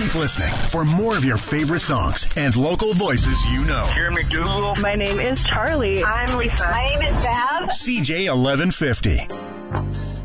Keep listening for more of your favorite songs and local voices you know. Jeremy Doolittle. My name is Charlie. I'm Lisa. My name is Bev. CJ 1150.